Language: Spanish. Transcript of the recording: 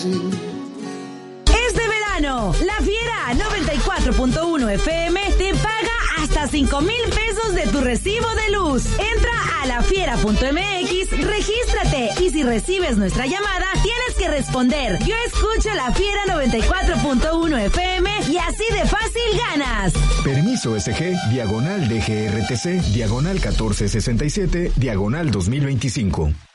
Este verano, La Fiera 94.1 FM te paga hasta 5,000 pesos de tu recibo de luz. Entra a lafiera.mx, regístrate y si recibes nuestra llamada, tienes que responder: yo escucho La Fiera 94.1 FM y así de fácil ganas. Permiso SG, /DGRTC, /1467, /2025.